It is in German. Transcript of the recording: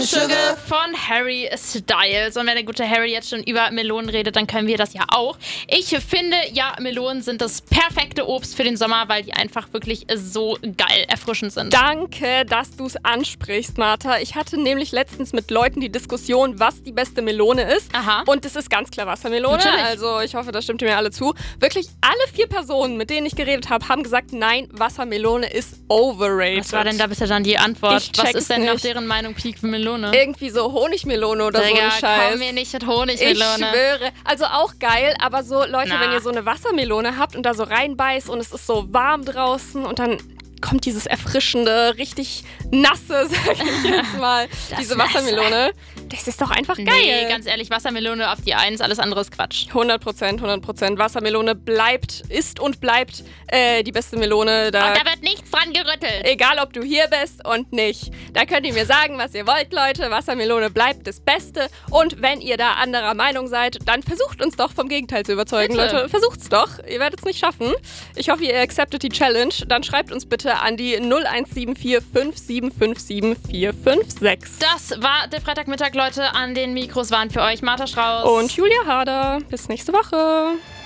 Sugar von Harry Styles. Und wenn der gute Harry jetzt schon über Melonen redet, dann können wir das ja auch. Ich finde, ja, Melonen sind das perfekte Obst für den Sommer, weil die einfach wirklich so geil erfrischend sind. Danke, dass du es ansprichst, Martha. Ich hatte nämlich letztens mit Leuten die Diskussion, was die beste Melone ist. Aha. Und es ist ganz klar Wassermelone. Natürlich. Also ich hoffe, das stimmt mir alle zu. Wirklich alle 4 Personen, mit denen ich geredet habe, haben gesagt, nein, Wassermelone ist overrated. Was war denn da bisher dann die Antwort? Ich Was check's ist denn nach nicht. deren Meinung Peak Melone? Irgendwie so Honigmelone oder so Digga, ein Scheiß. komm mir nicht mit Ich Honigmelone. schwöre. Also auch geil, aber so, Leute, Na. wenn ihr so eine Wassermelone habt und da so reinbeißt und es ist so warm draußen und dann kommt dieses erfrischende, richtig nasse, sag ich jetzt mal, diese Nasse. Wassermelone. Das ist doch einfach geil. Nee, ganz ehrlich, Wassermelone auf die 1, alles andere ist Quatsch. 100%. Wassermelone ist und bleibt die beste Melone. Und da wird nichts dran gerüttelt. Egal, ob du hier bist und nicht. Da könnt ihr mir sagen, was ihr wollt, Leute. Wassermelone bleibt das Beste. Und wenn ihr da anderer Meinung seid, dann versucht uns doch vom Gegenteil zu überzeugen, Bitte. Leute. Versucht's doch. Ihr werdet es nicht schaffen. Ich hoffe, ihr acceptet die Challenge. Dann schreibt uns bitte an die 0174 5757 456. Das war der Freitagmittag, Leute. An den Mikros waren für euch Martha Strauß Und Julia Harder. Bis nächste Woche.